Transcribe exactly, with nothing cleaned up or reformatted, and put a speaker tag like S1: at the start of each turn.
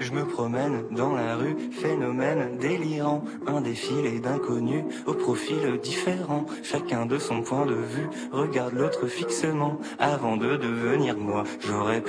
S1: Je me promène dans la rue, phénomène délirant, un défilé d'inconnus au profil différent. Chacun de son point de vue regarde l'autre fixement avant de devenir moi. J'aurais